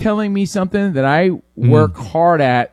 telling me something that I work hard at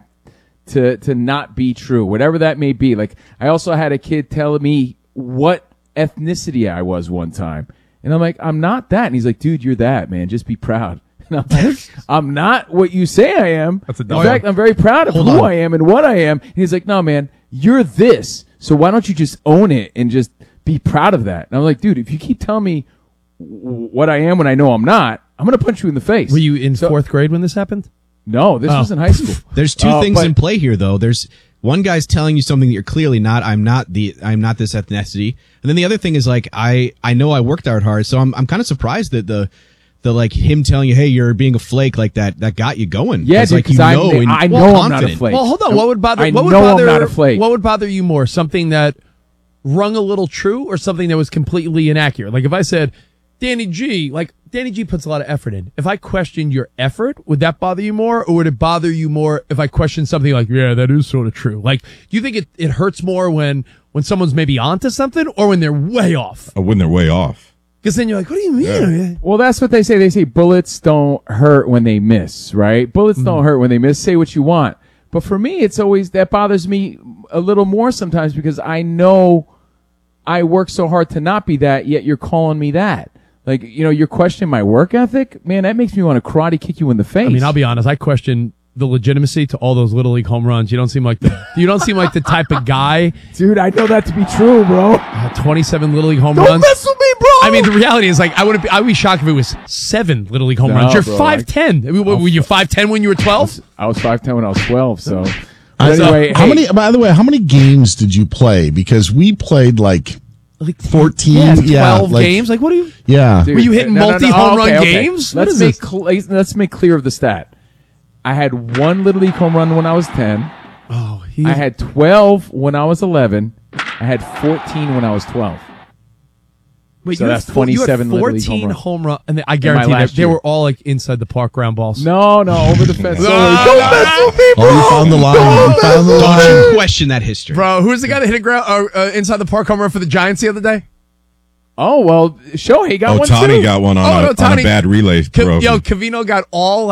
to not be true, whatever that may be. Like, I also had a kid telling me what ethnicity I was one time. And I'm like, I'm not that. And he's like, dude, you're that, man. Just be proud. And I'm like, I'm not what you say I am. In fact, I'm very proud of who I am and what I am. And he's like, no, man, you're this. So why don't you just own it and just be proud of that? And I'm like, dude, if you keep telling me what I am when I know I'm not, I'm going to punch you in the face. Were you in fourth grade when this happened? No, this was in high school. There's two things in play here, though. There's one guy's telling you something that you're clearly not. I'm not this ethnicity. And then the other thing is, like, I know I worked out hard, so I'm kind of surprised that the like him telling you, hey, you're being a flake, like that got you going. Yeah, like, because I know I'm not a flake. Well, hold on. What would bother? I'm bother, not a flake. What would bother you more? Something that rung a little true, or something that was completely inaccurate? Like if I said, Danny G puts a lot of effort in. If I questioned your effort, would that bother you more, or would it bother you more if I questioned something like, yeah, that is sort of true? Like, do you think it hurts more when someone's maybe onto something, or when they're way off? When they're way off. Because then you're like, what do you mean? Yeah. Well, that's what they say. They say bullets don't hurt when they miss, right? Bullets don't hurt when they miss. Say what you want. But for me, it's always, that bothers me a little more sometimes, because I know I work so hard to not be that, yet you're calling me that. Like, you're questioning my work ethic. Man, that makes me want to karate kick you in the face. I mean, I'll be honest. I question the legitimacy to all those Little League home runs. You don't seem like the type of guy. Dude, I know that to be true, bro. 27 Little League home Don't runs. mess with me, bro. I mean, the reality is, like, I would be shocked if it was 7 Little League home runs. You're 5'10". Were you 5'10" when you were 12? I was 5'10" when I was 12, so. Anyway, how many games did you play? Because we played like 14, 12 games. Like, what are you? Yeah. Dude, were you hitting home run games? Let's make clear of the stat. I had 1 Little League home run when I was 10. I had 12 when I was 11. I had 14 when I was 12. Wait, so that's 27 you had 14 home run, and I guarantee that they were all like inside the park ground balls. No, over the fence. Don't mess with me, bro. You found the line. Don't you question that history, bro. Who's the guy that hit a ground inside the park home run for the Giants the other day? Oh, well, Shohei got one Tony too. got one on a bad relay throw. Covino got all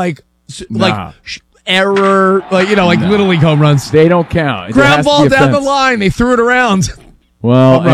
error, Little League home runs. They don't count. Ground ball down the line. They threw it around. Well,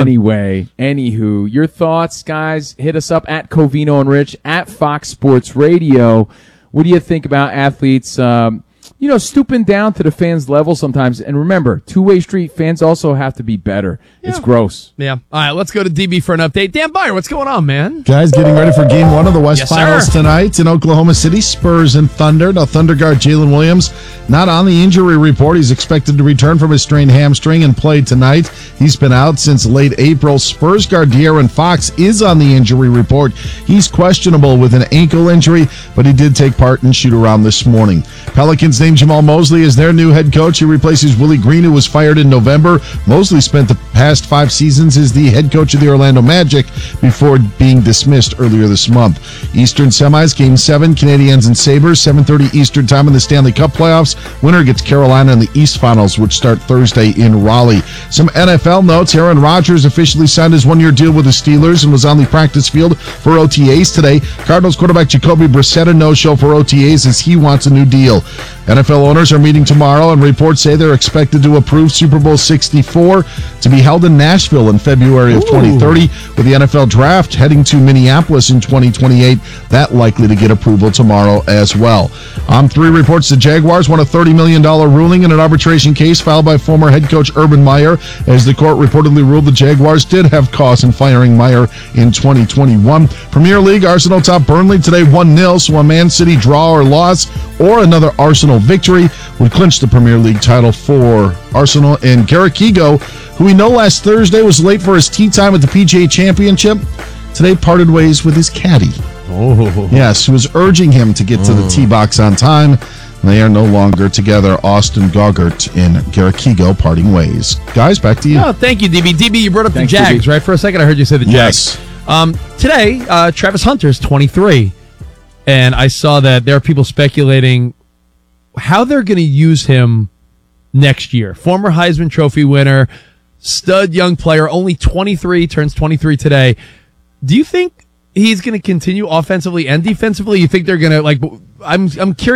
anywho, your thoughts, guys, hit us up at Covino and Rich at Fox Sports Radio. What do you think about athletes, stooping down to the fans' level sometimes? And remember, two-way street, fans also have to be better. Yeah. It's gross. Yeah. All right, let's go to DB for an update. Dan Byer, what's going on, man? Guys, getting ready for Game 1 of the West Finals tonight in Oklahoma City. Spurs and Thunder. Now, Thunder guard Jalen Williams not on the injury report. He's expected to return from his strained hamstring and play tonight. He's been out since late April. Spurs guard De'Aaron Fox is on the injury report. He's questionable with an ankle injury, but he did take part in shoot-around this morning. Pelicans named Jamal Mosley as their new head coach. He replaces Willie Green, who was fired in November. Mosley spent the past 5 seasons as the head coach of the Orlando Magic before being dismissed earlier this month. Eastern semis, Game 7, Canadiens and Sabres, 7:30 Eastern time in the Stanley Cup playoffs. Winner gets Carolina in the East Finals, which start Thursday in Raleigh. Some NFL notes. Aaron Rodgers officially signed his 1-year deal with the Steelers and was on the practice field for OTAs today. Cardinals quarterback Jacoby Brissett a no-show for OTAs as he wants a new deal. NFL owners are meeting tomorrow, and reports say they're expected to approve Super Bowl 64 to be held in Nashville in February of 2030, with the NFL draft heading to Minneapolis in 2028. That likely to get approval tomorrow as well. On 3 reports, the Jaguars won a $30 million ruling in an arbitration case filed by former head coach Urban Meyer, as the court reportedly ruled the Jaguars did have cause in firing Meyer in 2021. Premier League, Arsenal top Burnley today 1-0, so a Man City draw or loss or another Arsenal victory would clinch the Premier League title for Arsenal. And Gareth Kigo, who we know last Thursday was late for his tee time at the PGA Championship, today parted ways with his caddy. Oh. Yes, who was urging him to get to the tee box on time. They are no longer together. Austin Goggart and Gareth Kigo parting ways. Guys, back to you. Oh, thank you, DB. DB, you brought up the Jags, DB. Right? For a second, I heard you say the Jags. Yes. Today, Travis Hunter's 23. And I saw that there are people speculating how they're going to use him next year. Former Heisman Trophy winner, stud young player, only 23, turns 23 today. Do you think he's going to continue offensively and defensively? You think they're going to, I'm curious